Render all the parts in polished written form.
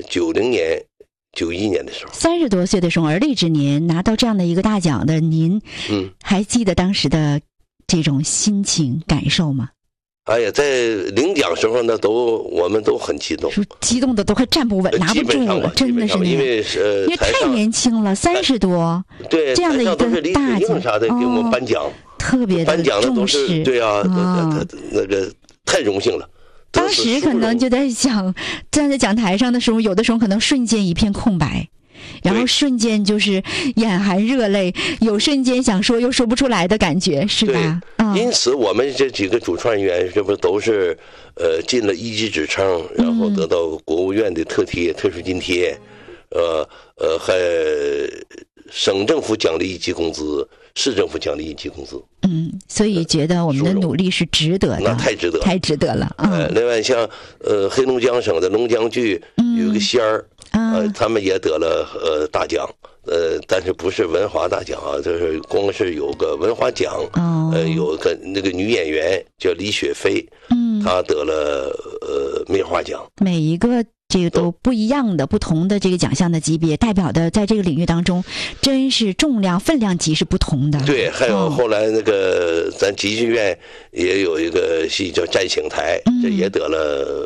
90年、91年的时候 ，30多岁的时候，而立之年拿到这样的一个大奖的您，还记得当时的这种心情感受吗？ 哎呀，在领奖时候呢，我们都很激动， 激动的都快站不稳，拿不住了，真的是那样。 因为太年轻了，30多， 对， 这样的一个大奖啥的给我们颁奖， 特别的重视， 对啊，那个太荣幸了。 当时可能就在想，站在讲台上的时候，有的时候可能瞬间一片空白。然后瞬间就是眼含热泪，有瞬间想说又说不出来的感觉，是吧？ 因此我们这几个主创人员，这不都是进了一级职称，然后得到国务院的特殊津贴，还省政府奖励1级工资，市政府奖励1级工资。 所以觉得我们的努力是值得的， 那太值得， 太值得了。 另外像黑龙江省的龙江剧有一个仙儿。他们也得了大奖，但是不是文华大奖啊，就是光是有个文华奖，有个那个女演员叫李雪飞，她得了梅花奖。每一个这个都不一样的、不同的这个奖项的级别，代表的在这个领域当中，真是重量、分量级是不同的。 对，还有后来那个咱集剧院也有一个戏叫《战醒台》，这也得了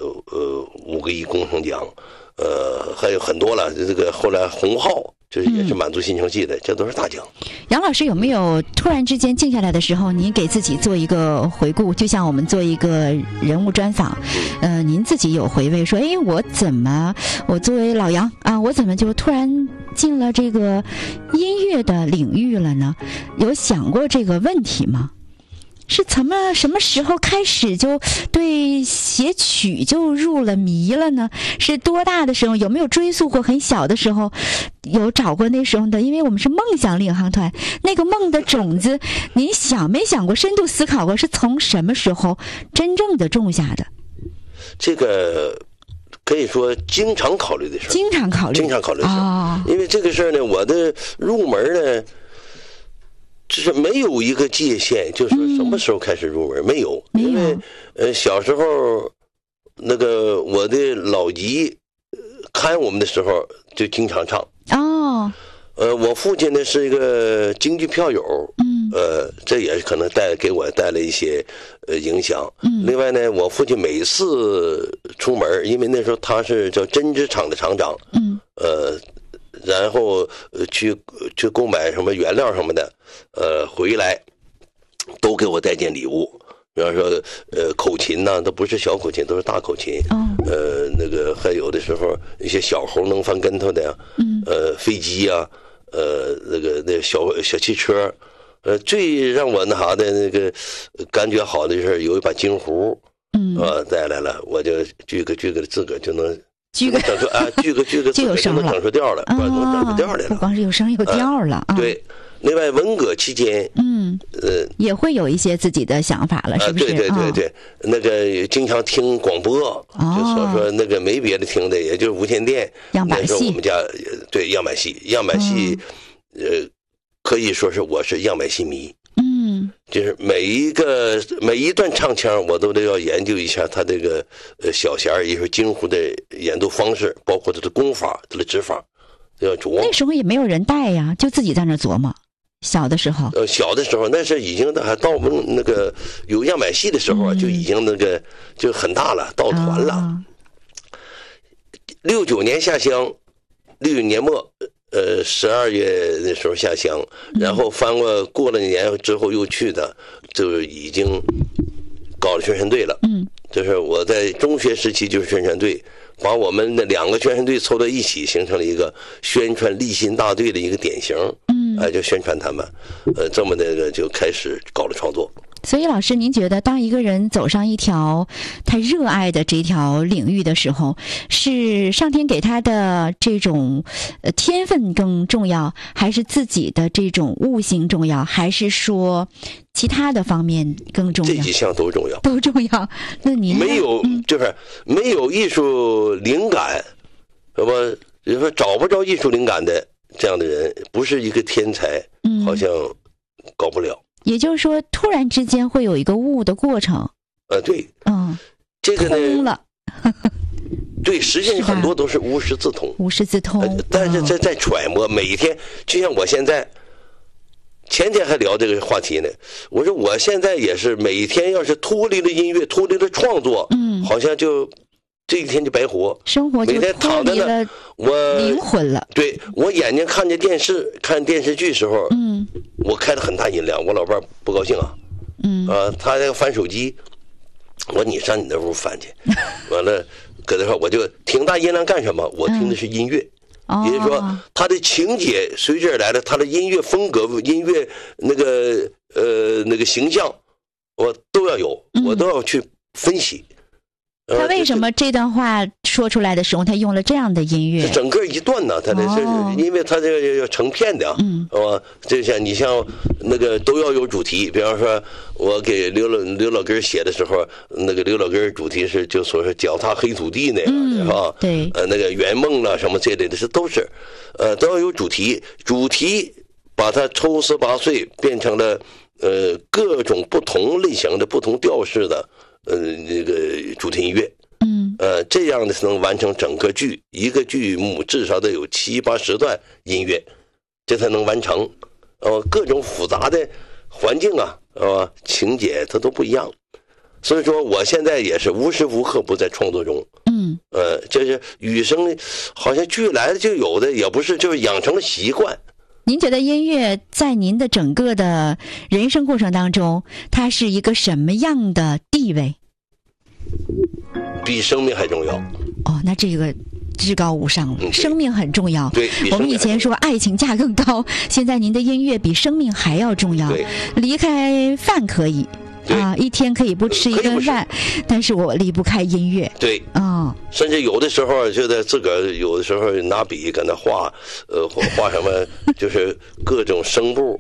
5个亿工程奖。还有很多了，这个后来红号就是也是满族新城戏的，这都是大奖。 杨老师有没有突然之间静下来的时候，您给自己做一个回顾，就像我们做一个人物专访，您自己有回味说，我作为老杨啊，我怎么就突然进了这个音乐的领域了呢？有想过这个问题吗？是什么时候开始就对写曲就入了迷了呢？是多大的时候？有没有追溯过很小的时候？有找过那时候的？因为我们是梦想领航团，那个梦的种子，您想没想过？深度思考过？是从什么时候真正的种下的？ 这个可以说经常考虑的事，经常考虑的事。因为这个事儿呢，我的入门呢。就是没有一个界限，就是说什么时候开始入门，没有。因为小时候那个我的老姨看我们的时候就经常唱。我父亲呢是一个京剧票友，这也可能给我带来一些影响。另外呢，我父亲每次出门，因为那时候他是叫针织厂的厂长，然后去购买什么原料什么的，回来都给我带件礼物，比方说口琴呐，都不是小口琴，都是大口琴。那个还有的时候一些小猴能翻跟头的呀，飞机啊，那小汽车，最让我那啥的那个感觉好的就是有一把京胡，带来了，我就锯个自个就能。锯个就有声了， 整出调了，能整出调来了。 不光是有声有调了。 对，另外文革期间， 也会有一些自己的想法了，是不是？ 对，那个经常听广播，就说那个没别的听的，也就是无线电。 样板戏， 我们家对样板戏，可以说是我是样板戏迷。就是每一段唱腔，我都得要研究一下他这个小弦儿，也是京胡的演奏方式，包括他的功法、他的指法，都要琢磨。 那时候也没有人带呀，就自己在那琢磨。小的时候， 那是已经还到我们那个有样板戏的时候就已经那个就很大了，到团了。69年下乡，69年末。12月的时候下乡，然后过了年之后又去的，就已经搞了宣传队了。就是我在中学时期就是宣传队，把我们的2个宣传队凑到一起，形成了一个宣传立新大队的一个典型。就宣传他们，这么的就开始搞了创作。 所以老师，您觉得当一个人走上一条他热爱的这条领域的时候，是上天给他的这种天分更重要，还是自己的这种悟性重要，还是说其他的方面更重要？ 这几项都重要， 都重要。那您就是没有艺术灵感，什么就是说找不着艺术灵感的这样的人，不是一个天才，好像搞不了。 也就是说，突然之间会有一个悟的过程。 对，这个呢， 通了。 对，实际上很多都是无师自通。 无师自通。 但是在揣摩，每一天，就像我现在，前天还聊这个话题呢。我说我现在也是每一天，要是脱离了音乐，脱离了创作，好像就这一天就白活， 生活就每天躺着呢，我灵魂了。 对，我眼睛看着电视、看电视剧时候，我开了很大音量，我老伴不高兴啊，他要翻手机，我说你上你那屋翻去，完了搁那块我就挺大音量干什么？我听的是音乐。也就是说，他的情节随之而来的，他的音乐风格、音乐那个形象，我都要有，我都要去分析。 他为什么这段话说出来的时候，他用了这样的音乐？ 整个一段呢，他的是因为他这个要成片的，就像你像那个都要有主题，比方说我给刘老根写的时候，那个刘老根主题是就说是脚踏黑土地那样的，是吧？ 对， 那个圆梦了什么这类的，是都是，都要有主题，把它抽丝拔碎，变成了各种不同类型的、不同调式的。那个主题音乐，这样的才能完成整个剧，一个剧目至少得有7、80段音乐，这才能完成。各种复杂的环境啊，情节它都不一样。所以说，我现在也是无时无刻不在创作中。就是与生好像剧来了就有的，也不是，就是养成了习惯。 您觉得音乐在您的整个的人生过程当中，它是一个什么样的地位？ 比生命还重要。 那这个至高无上了。生命很重要。 对， 我们以前说爱情价更高，现在您的音乐比生命还要重要。离开饭可以。一天可以不吃一顿饭，但是我离不开音乐。 对，甚至有的时候就在自个儿有的时候拿笔搁那画，画什么就是各种声部，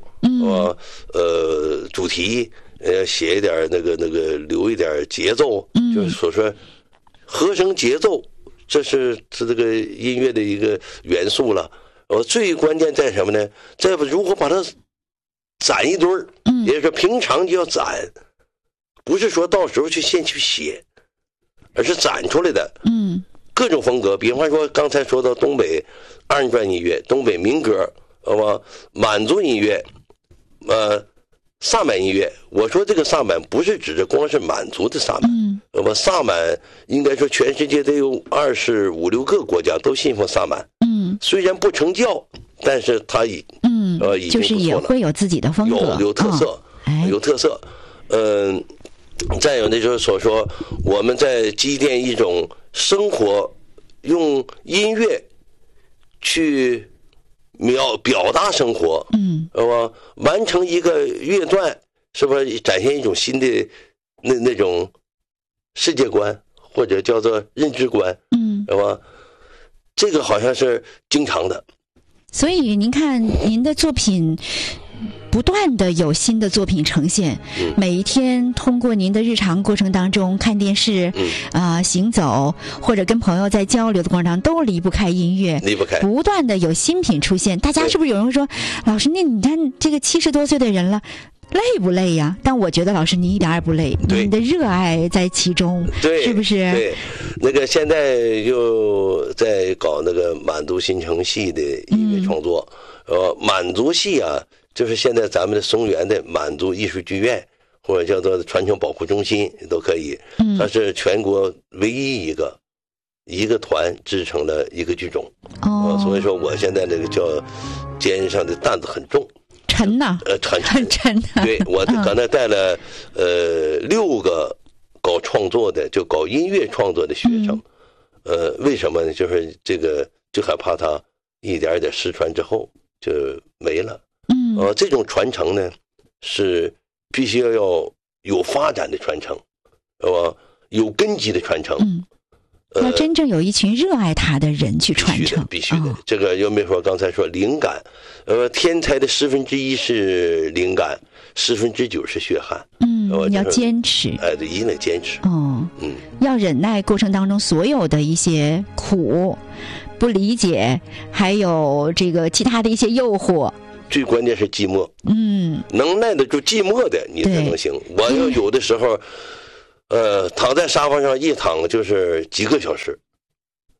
主题，写一点那个留一点节奏，就是所说和声节奏，这是这个音乐的一个元素了。最关键在什么呢？在如何把它攒一堆儿，也就是说平常就要攒。不是说到时候先去写，而是攒出来的。各种风格，比方说刚才说到东北二人转音乐、东北民歌，满族音乐，萨满音乐。我说这个萨满不是指着光是满族的萨满，萨满应该说全世界得有25、6个国家都信奉萨满。虽然不成教，但是他已经就是也会有自己的风格， 有特色，有特色。再有那就是所说，我们在积淀一种生活，用音乐去表达生活，完成一个乐段，是不是展现一种新的那种世界观，或者叫做认知观，是吧？这个好像是经常的。 所以您看，您的作品。不断的有新的作品呈现，每一天通过您的日常过程当中看电视，行走或者跟朋友在交流的过程当中，都离不开音乐， 离不开， 不断的有新品出现。大家是不是有人说，老师，那你看这个70多岁的人了，累不累呀？但我觉得老师你一点也不累，你的热爱在其中，是不是？ 对，那个现在又在搞那个满族新城戏的音乐创作，满族戏啊。就是现在咱们的松原的满族艺术剧院，或者叫做传承保护中心都可以。它是全国唯一一个团制成了一个剧种。所以说我现在这个叫肩上的担子很重， 沉呐，很沉。 对，我刚才带了6个搞创作的，就搞音乐创作的学生。为什么呢？就是这个就害怕他一点点失传之后就没了。这种传承呢，是必须要有发展的传承，有根基的传承。 要真正有一群热爱它的人去传承， 必须的。这个又没说刚才说灵感，天才的1/10是灵感，9%是血汗。 要坚持。 对，一定得坚持。 要忍耐过程当中所有的一些苦、不理解，还有这个其他的一些诱惑。 最关键是寂寞，能耐得住寂寞的你才能行。我要有的时候，躺在沙发上一躺就是几个小时，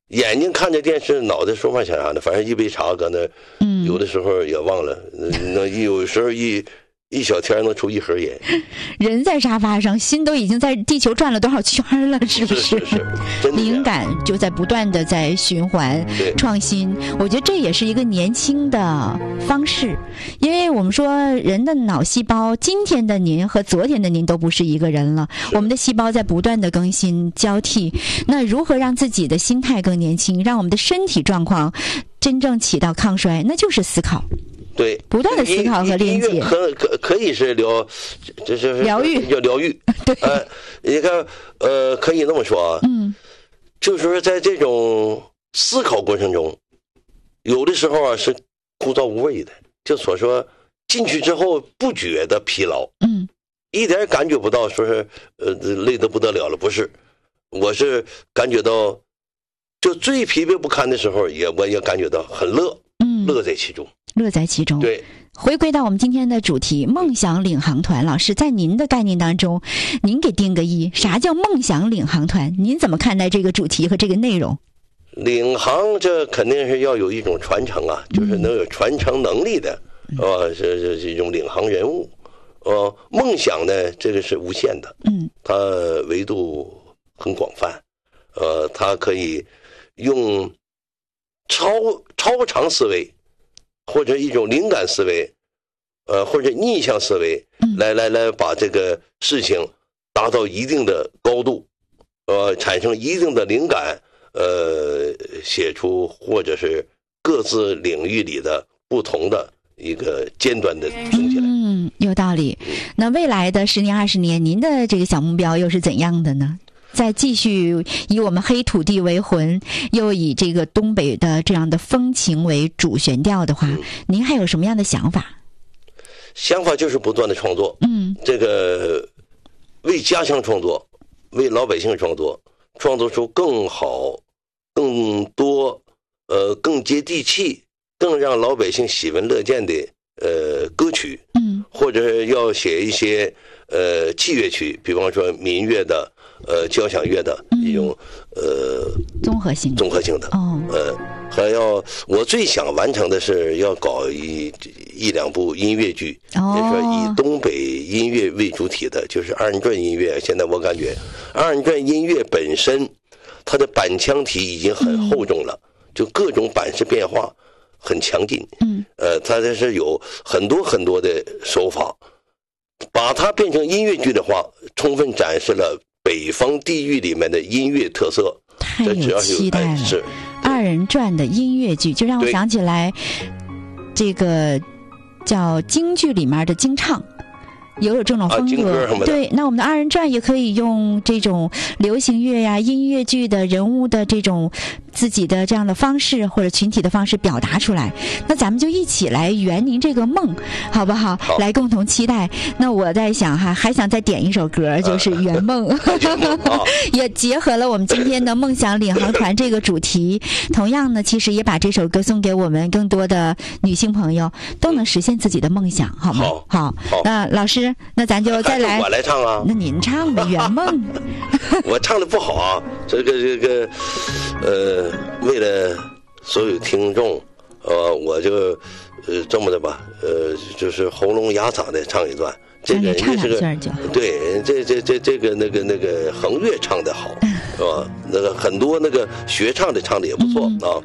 眼睛看着电视，脑袋说话想啥呢？反正一杯茶搁那，有的时候也忘了，那有时候一小天能出一盒烟。 人在沙发上，心都已经在地球转了多少圈了，是不是？ 是灵感就在不断的在循环创新。我觉得这也是一个年轻的方式，因为我们说人的脑细胞，今天的您和昨天的您都不是一个人了，我们的细胞在不断的更新交替。那如何让自己的心态更年轻，让我们的身体状况真正起到抗衰，那就是思考。 对， 不断的思考和连接， 可以是就是疗愈， 叫疗愈。 对， 你看，可以那么说啊，就是说在这种思考过程中，有的时候啊是枯燥无味的，就所说进去之后不觉得疲劳，一点感觉不到说是累得不得了了，不是，我是感觉到，就最疲惫不堪的时候，我也感觉到很乐，乐在其中。 乐在其中。 对， 回归到我们今天的主题，梦想领航团。老师，在您的概念当中，您给定个一，啥叫梦想领航团？您怎么看待这个主题和这个内容？ 领航这肯定是要有一种传承啊，就是能有传承能力的，是一种领航人物。梦想呢，这个是无限的，它维度很广泛，它可以用超长思维。或者一种灵感思维，或者逆向思维，来把这个事情达到一定的高度，产生一定的灵感，写出或者是各自领域里的不同的一个尖端的东西来。 有道理。那未来的10年、20年，您的这个小目标又是怎样的呢？再继续以我们黑土地为魂，又以这个东北的这样的风情为主旋调的话，您还有什么样的想法？ 想法就是不断的创作，这个为家乡创作，为老百姓创作，创作出更好、更多、更接地气、更让老百姓喜闻乐见的歌曲，或者要写一些器乐曲，比方说民乐的。交响乐的一种综合性的还要我最想完成的是要搞一两部音乐剧，也说以东北音乐为主体的，就是二人转音乐。现在我感觉二人转音乐本身它的板腔体已经很厚重了，就各种板式变化很强劲，它这是有很多的手法，把它变成音乐剧的话，充分展示了北方地域里面的音乐特色。 太有期待了。 是二人转的音乐剧，就让我想起来这个叫京剧里面的京唱，有这种风格。对，那我们的二人转也可以用这种流行乐呀、音乐剧的人物的这种自己的这样的方式或者群体的方式表达出来。那咱们就一起来圆您这个梦，好不好？来共同期待。那我在想还想再点一首歌，就是《圆梦》也结合了我们今天的梦想领航团这个主题。同样呢，其实也把这首歌送给我们更多的女性朋友，都能实现自己的梦想，好吗？好。那老师，那咱就再来。 我来唱啊。 那您唱的《圆梦》。 我唱的不好啊，这个为了所有听众，我就这么的吧，就是喉咙哑嗓的唱一段。这个唱两句就对，这个那个横乐唱的好，是吧？那个很多那个学唱的唱的也不错啊。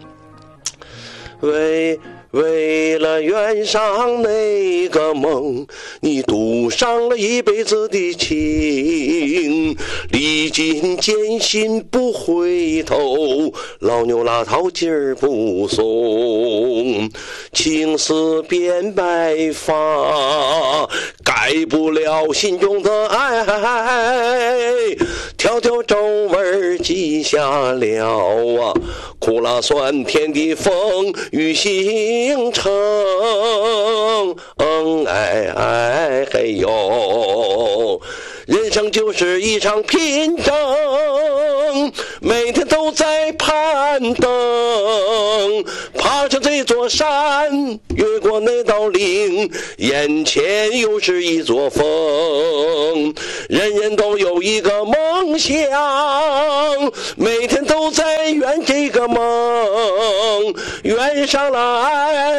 为了圆上那个梦，你赌上了一辈子的情，历尽艰辛不回头，老牛拉套筋儿不松，青丝变白发，改不了心中的爱，条条皱纹记下了啊，苦辣酸甜的风雨形成，哎嘿哟，人生就是一场拼争， 每天都在攀登，爬上这座山，越过那道岭，眼前又是一座峰。人人都有一个梦想，每天都在圆这个梦，圆上了爱。